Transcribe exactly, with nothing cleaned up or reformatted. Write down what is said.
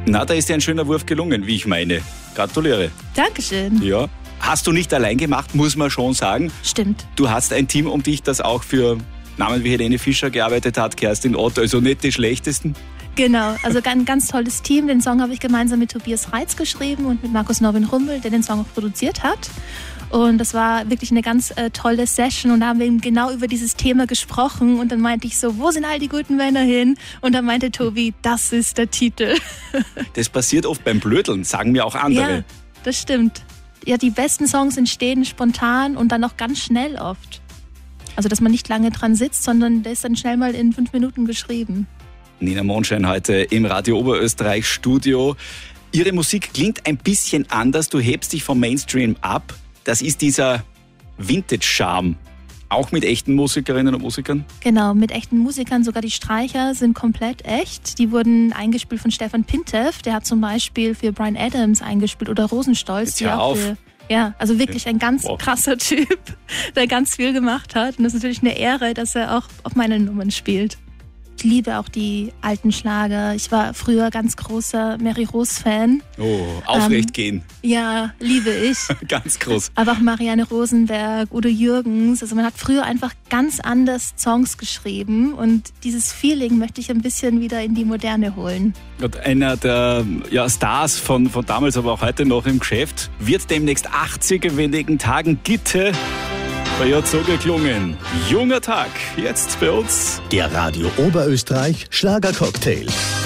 Na, da ist dir ein schöner Wurf gelungen, wie ich meine. Gratuliere. Dankeschön. Ja. Hast du nicht allein gemacht, muss man schon sagen. Stimmt. Du hast ein Team um dich, das auch für Namen wie Helene Fischer gearbeitet hat, Kerstin Ott, also nicht die schlechtesten. Genau, also ein ganz tolles Team. Den Song habe ich gemeinsam mit Tobias Reitz geschrieben und mit Markus Norwin Rumbel, der den Song auch produziert hat. Und das war wirklich eine ganz äh, tolle Session und da haben wir eben genau über dieses Thema gesprochen und dann meinte ich so, wo sind all die guten Männer hin? Und dann meinte Tobi, das ist der Titel. Das passiert oft beim Blödeln, sagen mir auch andere. Ja, das stimmt. Ja, die besten Songs entstehen spontan und dann auch ganz schnell oft. Also, dass man nicht lange dran sitzt, sondern der ist dann schnell mal in fünf Minuten geschrieben. Nina Mondschein heute im Radio Oberösterreich Studio. Ihre Musik klingt ein bisschen anders, du hebst dich vom Mainstream ab. Das ist dieser Vintage-Charme. Auch mit echten Musikerinnen und Musikern? Genau, mit echten Musikern. Sogar die Streicher sind komplett echt. Die wurden eingespielt von Stefan Pintev. Der hat zum Beispiel für Bryan Adams eingespielt oder Rosenstolz. Jetzt hör auf. Für, ja, also wirklich ein ganz wow. krasser Typ, der ganz viel gemacht hat. Und das ist natürlich eine Ehre, dass er auch auf meinen Nummern spielt. Ich liebe auch die alten Schlager. Ich war früher ganz großer Mary Rose-Fan. Oh, aufrecht ähm, gehen. Ja, liebe ich. Ganz groß. Aber auch Marianne Rosenberg, Udo Jürgens. Also man hat früher einfach ganz anders Songs geschrieben und dieses Feeling möchte ich ein bisschen wieder in die Moderne holen. Und einer der ja, Stars von, von damals, aber auch heute noch im Geschäft, wird demnächst achtzig in wenigen Tagen. Gitte. Bei ihr hat so geklungen. Junger Tag, jetzt bei uns. Der Radio Oberösterreich Schlagercocktail.